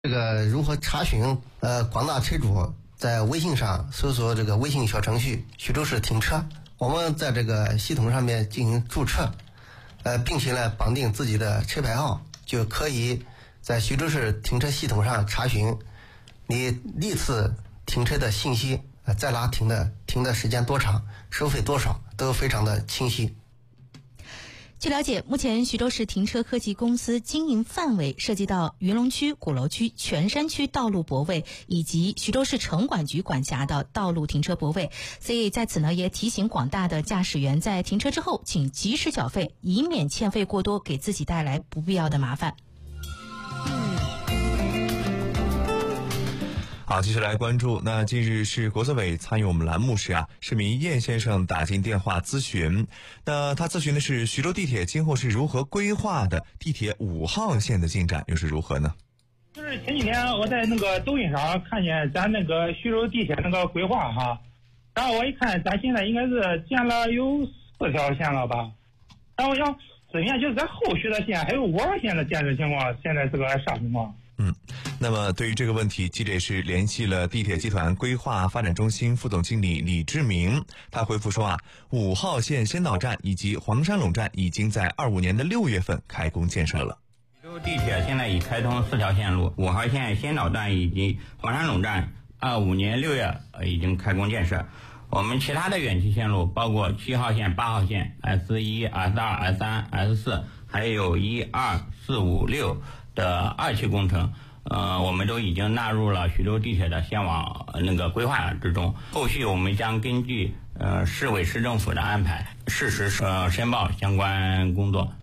这个如何查询？广大车主在微信上搜索这个微信小程序徐州市停车，我们在这个系统上面进行注册，并且呢绑定自己的车牌号，就可以在徐州市停车系统上查询你历次停车的信息，在哪停的时间多长，收费多少，都非常的清晰。 据了解，目前徐州市停车科技公司经营范围涉及到云龙区、鼓楼区、全山区道路泊位以及徐州市城管局管辖的道路停车泊位，所以在此呢也提醒广大的驾驶员在停车之后请及时缴费，以免欠费过多给自己带来不必要的麻烦。 好，继续来关注。那近日市国资委参与我们栏目时市民叶先生打进电话咨询。那他咨询的是徐州地铁今后是如何规划的地铁5号线的进展又是如何呢？ 就是前几天我在那个抖音上看见咱那个徐州地铁那个规划哈，然后我一看咱现在应该是建了有4条线了吧，然后我想咨询就是咱后续的线还有5号线的建设情况，现在是个啥情况？ 那么对于这个问题，记者是联系了地铁集团规划发展中心副总经理李志明，他回复说5号线先导站以及黄山陇站已经在25年的6月份开工建设了。 徐州地铁现在已开通4条线路，5号线先导站以及黄山陇站25年6月已经开工建设。我们其他的远期线路包括7号线、8号线、S1、S2、S3、S4，还有1、2、4、5、6的2期工程，我们都已经纳入了徐州地铁的线网那个规划之中。后续我们将根据市委市政府的安排，适时申报相关工作。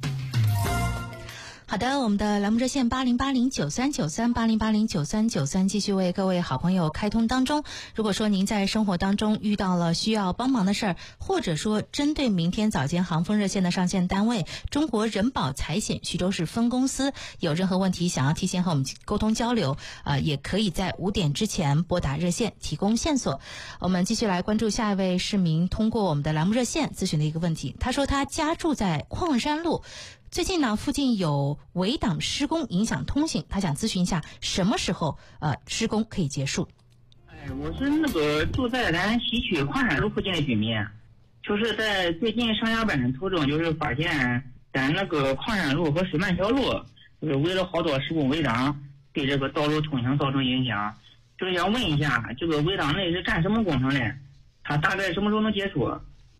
好的，我们的栏目热线8080939380809393继续为各位好朋友开通当中。如果说您在生活当中遇到了需要帮忙的事儿，或者说针对明天早间航风热线的上线单位中国人保财险徐州市分公司有任何问题想要提前和我们沟通交流，也可以在5点之前拨打热线提供线索。我们继续来关注下一位市民通过我们的栏目热线咨询的一个问题。他说他家住在矿山路，最近呢，附近有围挡施工影响通行，他想咨询一下什么时候施工可以结束。 我是那个住在咱西区矿山路附近的居民，就是在最近上下班途中，就是发现咱那个矿山路和水漫桥路就是围了好多施工围挡，对这个道路通行造成影响，就是想问一下，这个围挡内是干什么工程的？它大概什么时候能结束？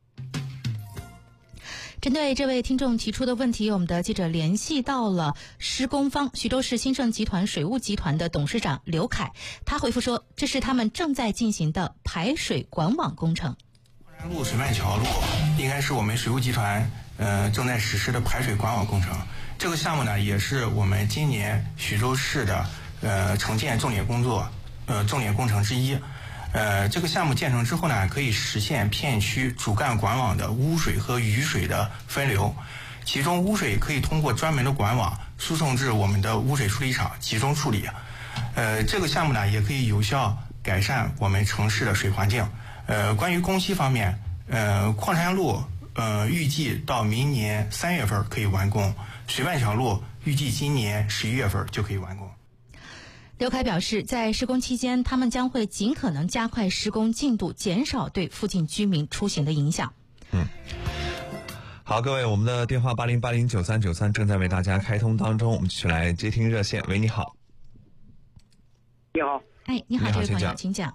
针对这位听众提出的问题，我们的记者联系到了施工方徐州市兴盛集团水务集团的董事长刘凯，他回复说，这是他们正在进行的排水管网工程。 矿山路水漫桥路应该是我们水务集团正在实施的排水管网工程。这个项目呢，也是我们今年徐州市的城建重点工程之一。这个项目建成之后呢，可以实现片区主干管网的污水和雨水的分流，其中污水可以通过专门的管网输送至我们的污水处理厂集中处理。这个项目呢，也可以有效改善我们城市的水环境。关于工期方面，矿山路预计到明年3月份可以完工，水漫桥路预计今年11月份就可以完工。 刘凯表示，在施工期间，他们将会尽可能加快施工进度，减少对附近居民出行的影响。 好，各位，我们的电话80809393正在为大家开通当中，我们继续来接听热线。喂，你好。 你好。 你好，这位朋友，请讲。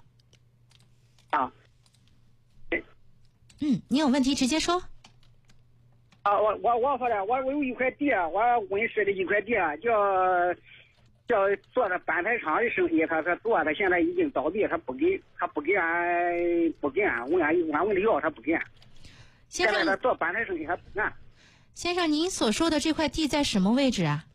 你有问题直接说。 我说的，我有一块地，我温室的一块地，叫做的板材厂的生意，他做的现在已经倒闭，他不给俺问的要，他不给俺。 先生， 现在他做板材生意还不干。 先生，您所说的这块地在什么位置啊？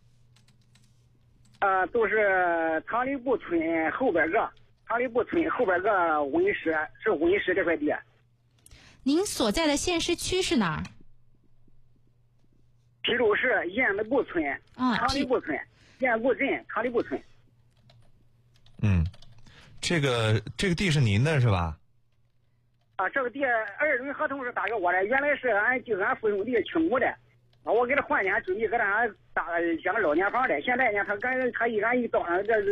都是唐里布村后边个温室，是温室这块地。 您所在的县市区是哪儿？ 徐州市燕子布村唐里布村。燕部镇唐里布村。 这个地是您的是吧？ 这个地2人合同是打给我的，原来是俺父兄弟请过的， 我给他换钱，准备给他搭建个老年房的。现在呢，他一到上这